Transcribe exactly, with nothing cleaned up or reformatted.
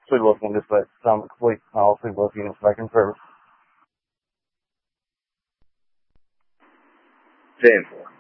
mostly looking to put some complete policy looking back in service. ten four.